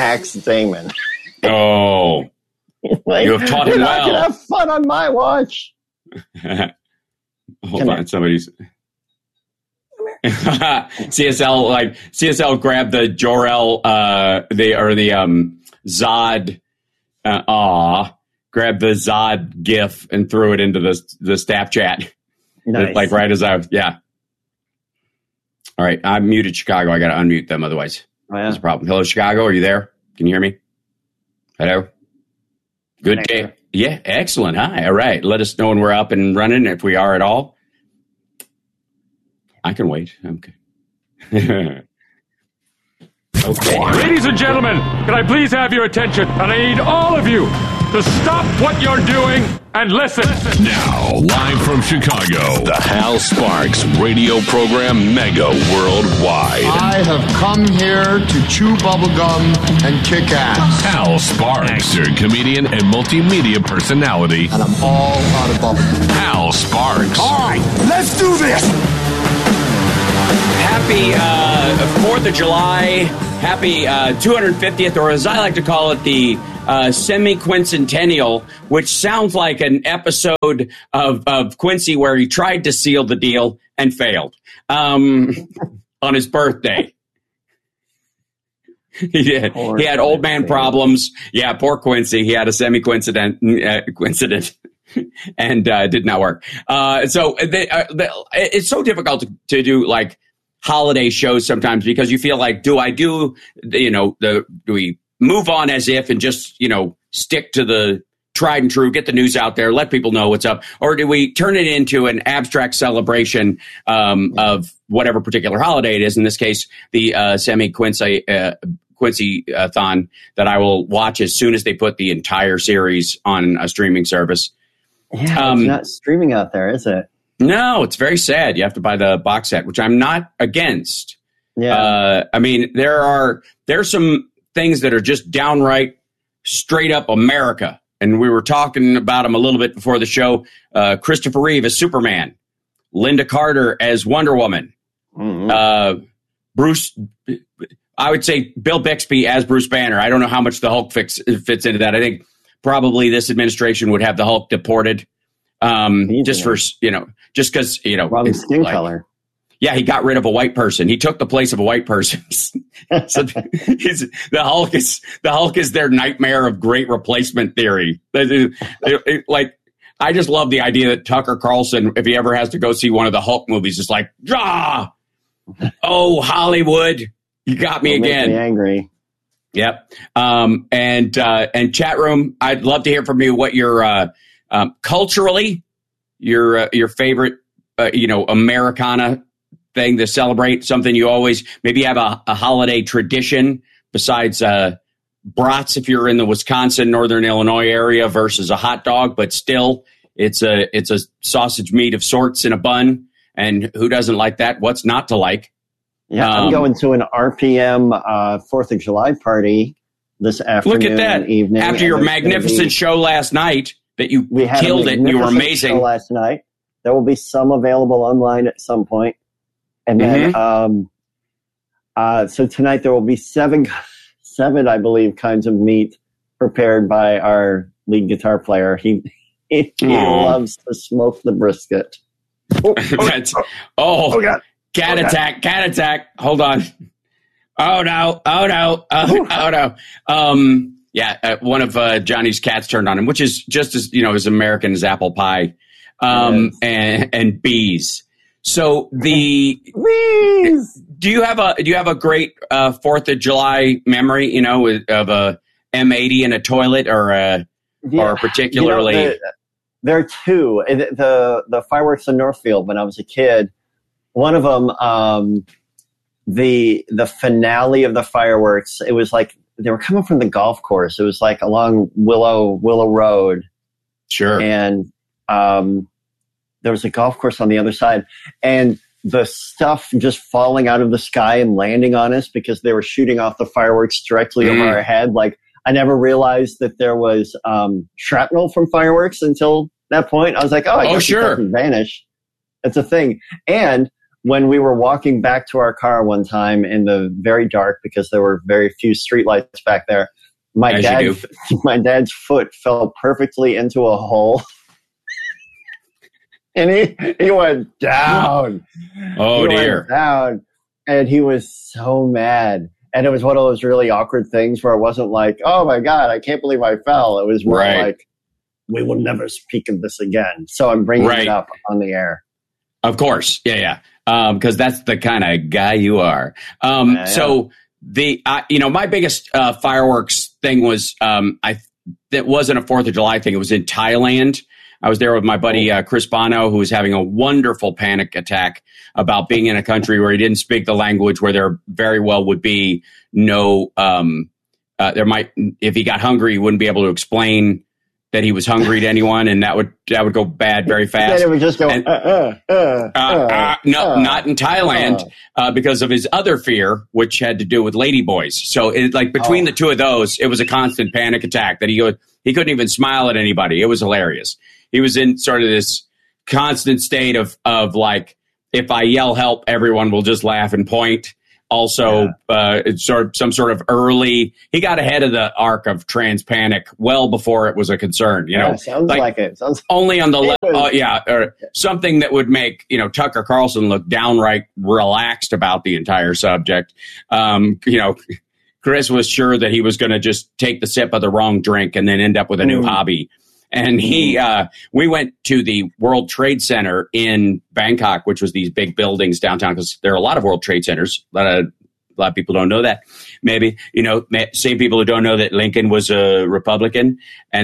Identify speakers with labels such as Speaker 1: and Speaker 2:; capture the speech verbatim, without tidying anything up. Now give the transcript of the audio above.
Speaker 1: axe Damon.
Speaker 2: Oh,
Speaker 1: like,
Speaker 2: you have taught him
Speaker 1: you're
Speaker 2: well.
Speaker 1: Not gonna have fun on my watch.
Speaker 2: Hold
Speaker 1: Come
Speaker 2: on,
Speaker 1: here.
Speaker 2: somebody's. C S L like C S L grabbed the Jor-El uh the or the um Zod uh aw grabbed the Zod gif and threw it into the the staff chat.
Speaker 1: Nice.
Speaker 2: Like right as I was yeah. All right, I'm muted Chicago. I gotta unmute them otherwise.
Speaker 1: Oh, yeah.
Speaker 2: There's a problem. Hello, Chicago, are you there? Can you hear me? Hello? Good
Speaker 1: Thanks,
Speaker 2: day.
Speaker 1: sir.
Speaker 2: Yeah, excellent. Hi. All right. Let us know when we're up and running if we are at all. I can wait. Okay. Okay.
Speaker 3: Ladies and gentlemen, can I please have your attention? And I need all of you to stop what you're doing and listen.
Speaker 4: Now, live from Chicago, the Hal Sparks radio program Mega Worldwide.
Speaker 5: I have come here to chew bubblegum and kick ass.
Speaker 4: Hal Sparks, actor, comedian, and multimedia personality.
Speaker 5: And I'm all out of bubblegum.
Speaker 4: Hal Sparks.
Speaker 5: All right, let's do this.
Speaker 2: Happy uh, fourth of July. Happy uh, two hundred fiftieth, or as I like to call it, the uh, semi-quincentennial, which sounds like an episode of, of Quincy where he tried to seal the deal and failed um, on his birthday. He did.
Speaker 1: Poor
Speaker 2: He had old man
Speaker 1: Quincy.
Speaker 2: problems. Yeah, poor Quincy. He had a semi-coincident uh, coincident. And uh, did not work. Uh, so they, uh, they, it's so difficult to, to do like holiday shows sometimes because you feel like, do I do, you know, the do we move on as if and just, you know, stick to the tried and true, get the news out there, let people know what's up, or do we turn it into an abstract celebration um, of whatever particular holiday it is? In this case, the uh, semi Quincy uh, Quincy-thon that I will watch as soon as they put the entire series on a streaming service.
Speaker 1: Yeah,
Speaker 2: Um,
Speaker 1: it's not streaming out there, is it?
Speaker 2: No, it's very sad. You have to buy the box set, which I'm not against.
Speaker 1: Yeah.
Speaker 2: Uh, I mean, there are there's some things that are just downright straight up America. And we were talking about them a little bit before the show. Uh, Christopher Reeve as Superman, Linda Carter as Wonder Woman,
Speaker 1: Mhm.
Speaker 2: uh, Bruce, I would say Bill Bixby as Bruce Banner. I don't know how much the Hulk fix, fits into that. I think probably this administration would have the Hulk deported, um, just for, you know, just because, you know,
Speaker 1: Wrong
Speaker 2: it's
Speaker 1: skin
Speaker 2: like-
Speaker 1: color.
Speaker 2: yeah, he got rid of a white person. He took the place of a white person. So he's, the Hulk is the Hulk is their nightmare of great replacement theory. It- it- it- like, I just love the idea that Tucker Carlson, if he ever has to go see one of the Hulk movies, is like, ah, oh Hollywood, you got me
Speaker 1: Don't make
Speaker 2: again.
Speaker 1: me angry.
Speaker 2: Yep. Um, and uh, and chat room, I'd love to hear from you what your uh, um, culturally your uh, your favorite uh, you know Americana thing to celebrate. Something you always maybe have a, a holiday tradition besides uh, brats if you're in the Wisconsin, Northern Illinois area versus a hot dog, but still it's a it's a sausage meat of sorts in a bun. And who doesn't like that? What's not to like?
Speaker 1: Yeah,
Speaker 2: Um,
Speaker 1: I'm going to an R P M uh, Fourth of July party this afternoon.
Speaker 2: Look at that.
Speaker 1: Evening,
Speaker 2: After
Speaker 1: and
Speaker 2: your
Speaker 1: there's gonna
Speaker 2: magnificent
Speaker 1: be-
Speaker 2: show last night that you
Speaker 1: we had
Speaker 2: killed
Speaker 1: a
Speaker 2: it and you were
Speaker 1: magnificent show
Speaker 2: amazing.
Speaker 1: last night. There will be some available online at some point, and then
Speaker 2: Mhm.
Speaker 1: um, uh, so tonight there will be seven, seven I believe, kinds of meat prepared by our lead guitar player. He he, he
Speaker 2: Aw.
Speaker 1: loves to smoke the brisket. Oh, oh,
Speaker 2: That's, oh,
Speaker 1: oh, God.
Speaker 2: cat
Speaker 1: Oh, God.
Speaker 2: attack, cat attack. Hold on. Oh, no. Oh, no. Oh, oh no. Um, yeah, uh, one of uh, Johnny's cats turned on him, which is just as, you know, as American as apple pie um,
Speaker 1: Yes.
Speaker 2: and, and bees. So the
Speaker 1: Please.
Speaker 2: do you have a do you have a great uh, Fourth of July memory? You know, with- of a M eighty in a toilet or a or particularly.
Speaker 1: You know, the- there are two. The, the the fireworks in Northfield when I was a kid. One of them, um, the the finale of the fireworks. It was like they were coming from the golf course. It was like along Willow Willow Road,
Speaker 2: Sure.
Speaker 1: and um, there was a golf course on the other side, and the stuff just falling out of the sky and landing on us because they were shooting off the fireworks directly
Speaker 2: Mm.
Speaker 1: over our head. Like, I never realized that there was um, shrapnel from fireworks until that point. I was like, oh, I
Speaker 2: Oh,
Speaker 1: guess
Speaker 2: sure.
Speaker 1: it doesn't vanish. It's a thing. And when we were walking back to our car one time in the very dark, because there were very few streetlights back there, my
Speaker 2: As
Speaker 1: dad,
Speaker 2: you do.
Speaker 1: my dad's foot fell perfectly into a hole. And he, he went down.
Speaker 2: Oh,
Speaker 1: he
Speaker 2: dear.
Speaker 1: Went down. And he was so mad. And it was one of those really awkward things where it wasn't like, oh my God, I can't believe I fell. It was more
Speaker 2: Right.
Speaker 1: like, we will never speak of this again. So I'm bringing
Speaker 2: Right.
Speaker 1: it up on the air.
Speaker 2: Of course. Yeah, yeah. Um, because that's the kind of guy you are. Um,
Speaker 1: Yeah,
Speaker 2: so the, uh, you know, my biggest uh, fireworks thing was, um, I, that wasn't a fourth of July thing. It was in Thailand. I was there with my buddy uh, Chris Bono, who was having a wonderful panic attack about being in a country where he didn't speak the language, where there very well would be no, um, uh, there might, if he got hungry, he wouldn't be able to explain that he was hungry to anyone, and that would that would go bad very fast.
Speaker 1: Then it would just go,
Speaker 2: And-
Speaker 1: uh, uh, uh,
Speaker 2: Uh, uh, no,
Speaker 1: uh,
Speaker 2: not in Thailand, uh, because of his other fear, which had to do with ladyboys. So, it, like between
Speaker 1: Oh.
Speaker 2: the two of those, it was a constant panic attack that he go, he couldn't even smile at anybody. It was hilarious. He was in sort of this constant state of of like, if I yell help, everyone will just laugh and point. Also, uh, it's sort of some sort of early. He got ahead of the arc of trans panic well before it was a concern. You know,
Speaker 1: yeah, sounds like, it. Sounds
Speaker 2: only on the
Speaker 1: It
Speaker 2: level,
Speaker 1: was-
Speaker 2: uh, yeah, or something that would make, you know, Tucker Carlson look downright relaxed about the entire subject. Um, you know, Chris was sure that he was going to just take the sip of the wrong drink and then end up with a new
Speaker 1: Mm.
Speaker 2: hobby. And he, uh, we went to the World Trade Center in Bangkok, which was these big buildings downtown, because there are a lot of World Trade Centers. A lot of, a lot of people don't know that. Maybe, you know, same people who don't know that Lincoln was a Republican. And